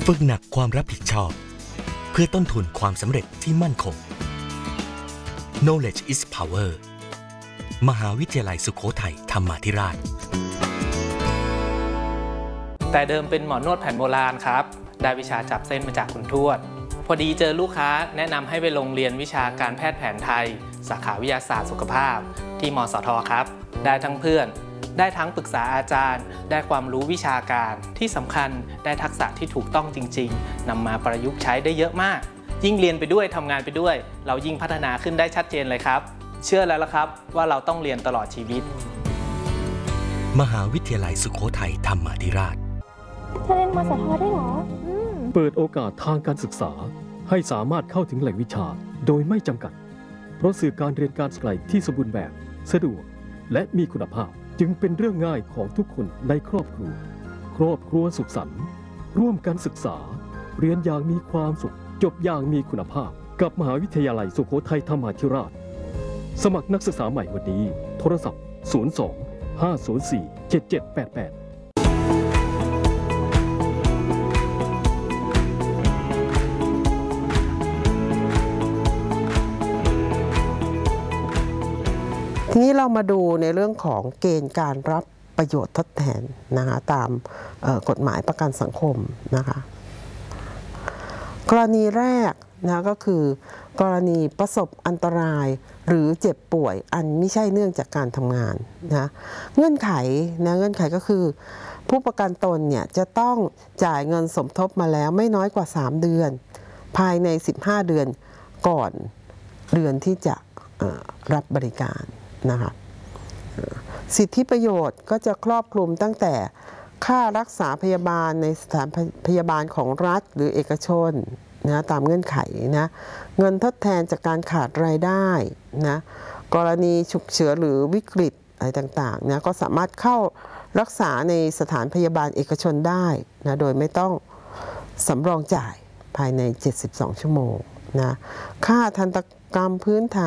ฝึกหนักความรับผิดชอบเพื่อต้นทุนความสำเร็จที่มั่นคง Knowledge is Power มหาวิทยาลัยสุโขทัยธรรมาธิราชแต่เดิมเป็นหมอนวดแผนโบราณครับได้วิชาจับเส้นมาจากคุณทวดพอดีเจอลูกค้าแนะนำให้ไปลงเรียนวิชาการแพทย์แผนไทยสาขาวิทยาศาสตร์สุขภาพที่มสทครับได้ทั้งเพื่อนได้ทั้งปรึกษาอาจารย์ได้ความรู้วิชาการที่สำคัญได้ทักษะที่ถูกต้องจริงๆนำมาประยุกต์ใช้ได้เยอะมากยิ่งเรียนไปด้วยทำงานไปด้วยเรายิ่งพัฒนาขึ้นได้ชัดเจนเลยครับเชื่อแล้วล่ะครับว่าเราต้องเรียนตลอดชีวิตมหาวิทยาลัยสุโขทัยธรรมาธิราชจะเรียนมสทได้หรอเปิดโอกาสทางการศึกษาให้สามารถเข้าถึงแหล่งวิชาโดยไม่จำกัดเพราะสื่อการเรียนการสอนที่สมบูรณ์แบบสะดวกและมีคุณภาพจึงเป็นเรื่องง่ายของทุกคนในครอบครัวสุขสันต์ร่วมกันศึกษาเรียนอย่างมีความสุขจบอย่างมีคุณภาพกับมหาวิทยาลัยสุโขทัยธรรมาธิราชสมัครนักศึกษาใหม่วันนี้โทรศัพท์02-504-7788 ทีนี้เรามาดูในเรื่องของเกณฑ์การรับประโยชน์ทดแทนนะคะตามกฎหมายประกันสังคมนะคะกรณีแรกนะก็คือกรณีประสบอันตรายหรือเจ็บป่วยอันไม่ใช่เนื่องจากการทำงานนะเงื่อนไขก็คือผู้ประกันตนเนี่ยจะต้องจ่ายเงินสมทบมาแล้วไม่น้อยกว่า3เดือนภายใน15เดือนก่อนเดือนที่จะรับบริการนะคะสิทธิประโยชน์ก็จะครอบคลุมตั้งแต่ค่ารักษาพยาบาลในสถานพยาบาลของรัฐหรือเอกชนนะตามเงื่อนไขนะเงินทดแทนจากการขาดรายได้นะกรณีฉุกเฉินหรือวิกฤตอะไรต่างๆนะก็สามารถเข้ารักษาในสถานพยาบาลเอกชนได้นะโดยไม่ต้องสำรองจ่ายภายใน72ชั่วโมงนะค่าทันตกรรมพื้นฐาน